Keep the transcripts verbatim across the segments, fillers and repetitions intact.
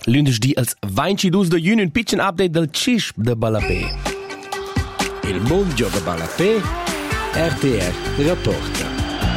Lunedì als ventidue de giugno un piccin update del C I S P de Balapè. Il mondo gioca Balapè, R T R rapporta.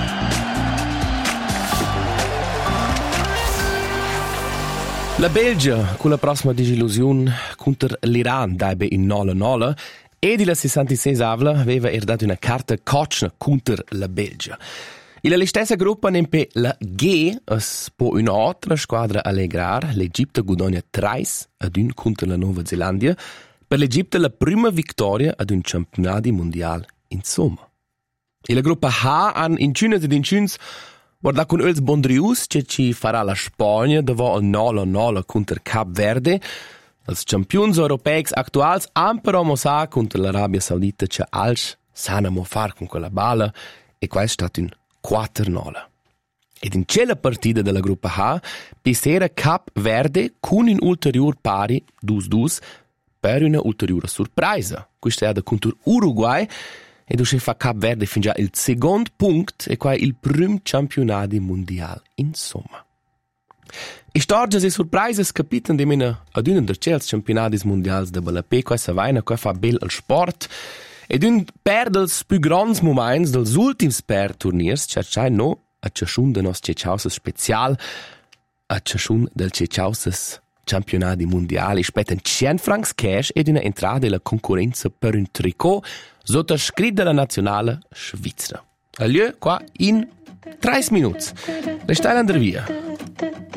La Belgia, con la prossima disillusione contro l'Iran, daibe in nove nove, e di la sessantasei avla aveva erdato una carta coccia contro la Belgia. E la stessa gruppa nempe la G, es po un'altra squadra allegrar, l'Egitto guadagna tre ad un contro la Nuova Zelandia, per l'Egitto la prima vittoria ad un campionato mondiale insomma. E la gruppa H han in Cünes ed in Cüns guarda con els bondrius che ci farà la Spagna dopo il nove nove contro Cap Verde. Els campions europeis actuals han però mossa contro l'Arabia Saudita che als sanno far con quella balla e qua è stato un quattro nove. Ed in quella partita della gruppa H pisera Cap Verde con un ulterior pari due due per una ulteriore sorpresa. Questa è da contro Uruguay e dove fa Cap Verde fin già il secondo punto e qua è il primo campionato mondiale insomma. E storges e surprises capitan di mena ad uno dei campionati mondiali de Balapè, qua sa vaina, qua fa bel al sport. Ed un per dels più grandi momenti dels ultims per turniers, cercai no a ciascun de nos cecauses special, a ciascun del cecauses campionati mondiali, spetten cent francs cash ed una entrada della concorrenza per un tricot sottoscritto dalla nazionale svizzera. Allora, qua in tre minuti. Restai all'andare via.